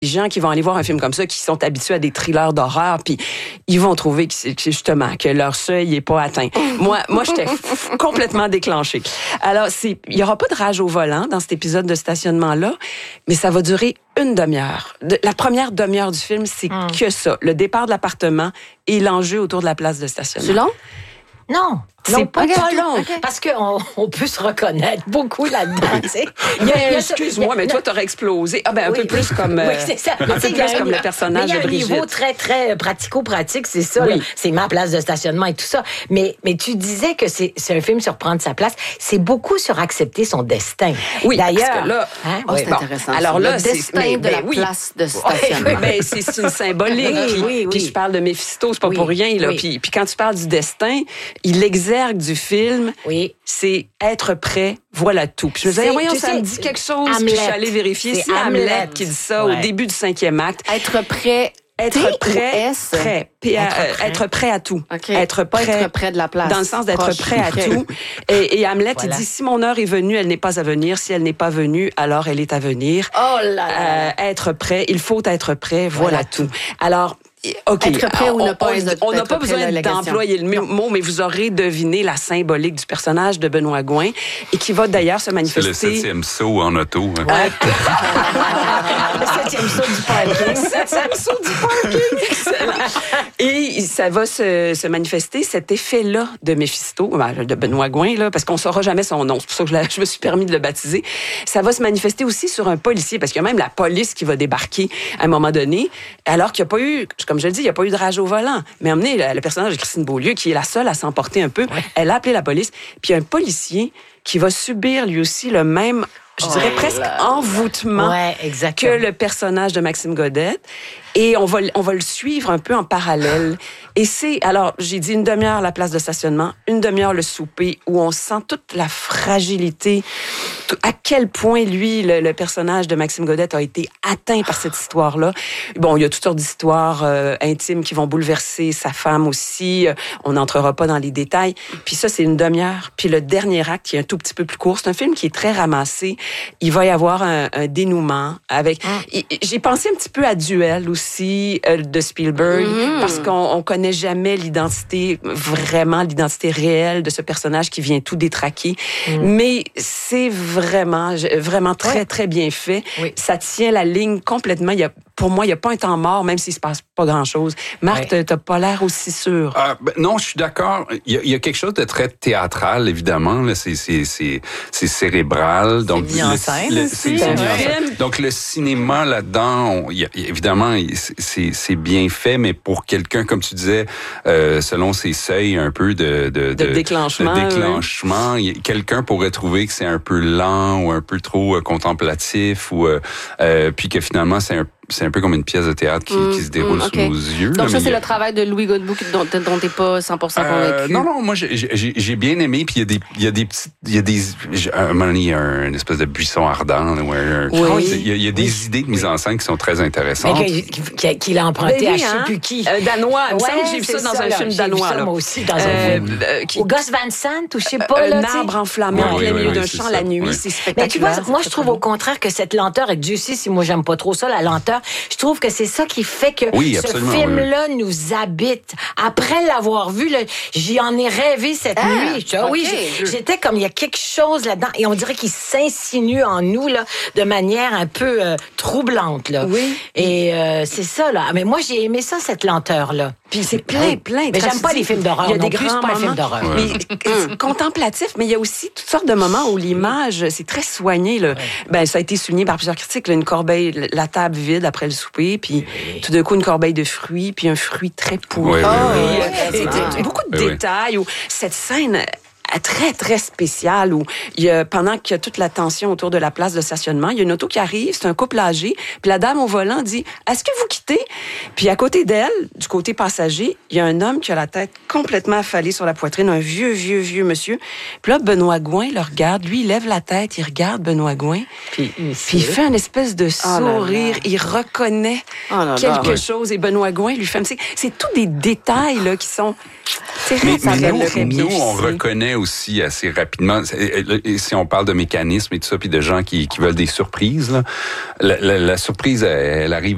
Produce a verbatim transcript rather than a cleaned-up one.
gens qui vont aller voir un film comme ça, qui sont habitués à des thrillers d'horreur, puis ils vont trouver que c'est, que c'est justement que leur seuil n'est pas atteint. Moi, moi, j'étais f- complètement déclenchée. Alors, c'est, il y aura pas de rage au volant dans cet épisode de stationnement-là, mais ça va durer une demi-heure. De, la première demi-heure du film, c'est hum. que ça. Le départ de l'appartement et l'enjeu autour de la place de stationnement. C'est long? Non. C'est non, pas, pas long. Okay. Parce qu'on on peut se reconnaître beaucoup là-dedans. Tu sais. Il y a, il y a, excuse-moi, mais toi, t'aurais explosé. Ah ben, un oui. peu plus comme, oui, c'est ça. un peu plus un, comme le personnage de Brigitte. Il y a un niveau très, très pratico-pratique, c'est ça. Oui. Là. C'est ma place de stationnement et tout ça. Mais, mais tu disais que c'est, c'est un film sur prendre sa place. C'est beaucoup sur accepter son destin. Oui, d'ailleurs. Parce que là, hein? oh, c'est bon. intéressant. Alors là, le c'est destin mais, de ben, la oui. place de stationnement. Oui, ben, c'est, c'est une symbolique. Oui, puis, oui, oui. puis je parle de Méphisto, c'est pas oui, pour rien. Là. Oui. Puis, puis quand tu parles du destin, il exergue du film. Oui. C'est être prêt, voilà tout. Puis je me disais, voyons, ça sais, me dit quelque chose. Hamlet. Puis je suis allée vérifier. C'est, c'est Hamlet, Hamlet qui dit ça ouais. au début du cinquième acte. Être prêt. Être prêt, prêt, P- être, euh, prêt. être prêt à tout. Okay. Être prêt, pas être prêt de la place. Dans le sens d'être Proche. prêt à tout. Et, et Hamlet, voilà. il dit, si mon heure est venue, elle n'est pas à venir. Si elle n'est pas venue, alors elle est à venir. Oh là là. Euh, être prêt, il faut être prêt, voilà, voilà tout. Alors, OK. Être prêt ou ne pas être On n'a pas besoin d'employer le non. mot, mais vous aurez deviné la symbolique du personnage de Benoît Gouin et qui va d'ailleurs se manifester. C'est le septième saut en auto. Hein. Ouais. Le septième saut du parking. Le septième saut du parking. Excellent. Et ça va se, se manifester, cet effet-là de Méphisto, de Benoît Gouin, là, parce qu'on ne saura jamais son nom. C'est pour ça que je, la, je me suis permis de le baptiser. Ça va se manifester aussi sur un policier, parce qu'il y a même la police qui va débarquer à un moment donné, alors qu'il n'y a pas eu... Comme je le dis, il n'y a pas eu de rage au volant. Mais emmener le, le personnage de Christine Beaulieu, qui est la seule à s'emporter un peu, ouais. elle a appelé la police. Puis il y a un policier qui va subir lui aussi le même, je oh dirais presque là. envoûtement ouais, que le personnage de Maxime Godette. Et on va, on va le suivre un peu en parallèle. Et c'est, alors, j'ai dit une demi-heure la place de stationnement, une demi-heure le souper, où on sent toute la fragilité, tout, à quel point, lui, le, le personnage de Maxime Godette a été atteint par cette histoire-là. Bon, il y a toutes sortes d'histoires euh, intimes qui vont bouleverser sa femme aussi. On n'entrera pas dans les détails. Puis ça, c'est une demi-heure. Puis le dernier acte, qui est un tout petit peu plus court, c'est un film qui est très ramassé. Il va y avoir un, un dénouement avec... Mm. J'ai pensé un petit peu à Duel aussi, aussi euh, de Spielberg, mmh. parce qu'on on connaît jamais l'identité, vraiment l'identité réelle de ce personnage qui vient tout détraquer. Mmh. Mais c'est vraiment, vraiment très, ouais. très bien fait. Oui. Ça tient la ligne complètement. Il y a, pour moi, il n'y a pas un temps mort, même s'il ne se passe pas grand-chose. Marc, ouais. tu n'as pas l'air aussi sûr. Euh, ben, non, je suis d'accord. Il y, a, il y a quelque chose de très théâtral, évidemment. Là. C'est, c'est, c'est, c'est cérébral. Donc, c'est mis en scène. Le, c'est, c'est mis en scène. Donc, le cinéma, là-dedans, on, il y a, évidemment, c'est, c'est bien fait, mais pour quelqu'un, comme tu disais, euh, selon ses seuils un peu de, de, de, de déclenchement, de déclenchement oui. quelqu'un pourrait trouver que c'est un peu lent ou un peu trop euh, contemplatif, ou euh, euh, puis que finalement, c'est un c'est un peu comme une pièce de théâtre qui, mmh, qui se déroule mmh, okay. sous nos yeux. Donc là, ça, c'est a... le travail de Louis Godbout dont, dont t'es pas cent pour cent euh, convaincu. Non, non, moi, j'ai, j'ai, j'ai bien aimé, puis il y a des, il y a des petites, il y a des, à un moment donné, il y a un, une espèce de buisson ardent, là, où un, oui. il y a, il y a des oui. idées de mise en scène qui sont très intéressantes. Mais qu'il, qu'il a emprunté à je sais plus qui. Euh, danois. Il me ouais, semble que j'ai vu ça dans ça, un là. film j'ai danois. Vu ça, moi aussi, dans euh, un film. Euh, qui... Au Gus Van Sant, ou je sais pas. Un là, arbre enflammé en plein milieu d'un champ la nuit, c'est spectaculaire. Mais tu vois, moi, je trouve au contraire que cette lenteur, et Dieu sait si moi, j'aime pas trop ça, la lenteur, je trouve que c'est ça qui fait que oui, ce film-là oui. nous habite. Après l'avoir vu, là, j'y en ai rêvé cette ah, nuit. Okay. Oui, j'étais comme, il y a quelque chose là-dedans, et on dirait qu'il s'insinue en nous là, de manière un peu euh, troublante. Là. Oui. Et euh, c'est ça, là. Mais moi, j'ai aimé ça, cette lenteur-là. Puis c'est plein, plein. Mais j'aime pas les films d'horreur. Il y a des grands moments. Film d'horreur. Ouais. Mais contemplatif, mais il y a aussi toutes sortes de moments où l'image, c'est très soigné. Là. Ouais. Ben, ça a été souligné par plusieurs critiques. Là, une corbeille, la table vide après le souper, puis oui. tout d'un coup, une corbeille de fruits, puis un fruit très pourri. Oui, oui, oui, oui. oui. Beaucoup de oui. détails. Où cette scène... très, très spécial où il y a, pendant qu'il y a toute la tension autour de la place de stationnement, il y a une auto qui arrive, c'est un couple âgé, puis la dame au volant dit « Est-ce que vous quittez? » Puis à côté d'elle, du côté passager, il y a un homme qui a la tête complètement affalée sur la poitrine, un vieux, vieux, vieux monsieur. Puis là, Benoît Gouin le regarde, lui, il lève la tête, il regarde Benoît Gouin, puis, puis il fait une espèce de sourire, oh il reconnaît oh là là, quelque ouais. chose, et Benoît Gouin lui fait... C'est, c'est tous des détails là, qui sont... C'est mais, vrai, mais nous, nous on reconnaît aussi assez rapidement, si on parle de mécanisme et tout ça, puis de gens qui, qui veulent des surprises, là, la, la, la surprise, elle, elle arrive